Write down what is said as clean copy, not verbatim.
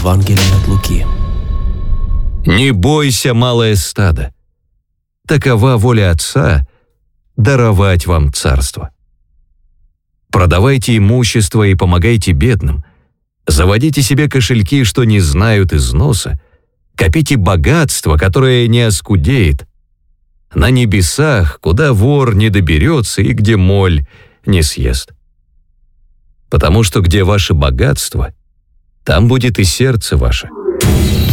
Евангелие от Луки. Не бойся, малое стадо. Такова воля Отца — даровать вам царство. Продавайте имущество и помогайте бедным. Заводите себе кошельки, что не знают износа. Копите богатство, которое не оскудеет. На небесах, куда вор не доберется и где моль не съест. Потому что где ваше богатство, там будет и сердце ваше.